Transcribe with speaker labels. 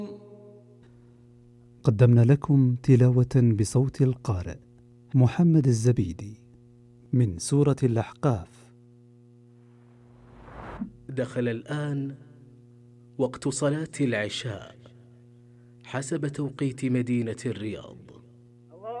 Speaker 1: قدمنا لكم تلاوة بصوت القارئ محمد الزبيدي من سورة الأحقاف.
Speaker 2: دخل الآن وقت صلاة العشاء حسب توقيت مدينة الرياض.